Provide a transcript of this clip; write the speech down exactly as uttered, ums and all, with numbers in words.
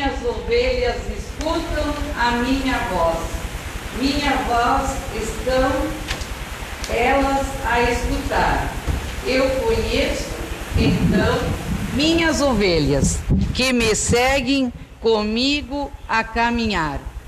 minhas ovelhas escutam a minha voz. Minha voz estão elas a escutar. Eu conheço, então, minhas ovelhas, que me seguem comigo a caminhar.